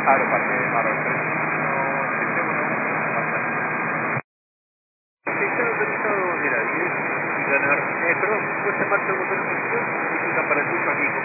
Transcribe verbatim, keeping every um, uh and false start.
Claro, perquè, claro, el tren no siempre, bueno, bastante. Sí, se ha utilizado, mira, y, es, y ganar, eh, perdón, puesta en marcha el motor de función significa para el uso aquí